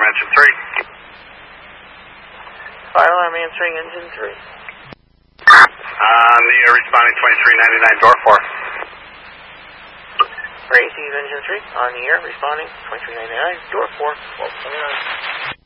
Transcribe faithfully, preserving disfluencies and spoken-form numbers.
engine three. Fire alarm answering engine three. On the uh, responding twenty-three ninety-nine, door four. Receive engine three. On the air, responding twenty-three ninety-nine, door four, twelve twenty-nine.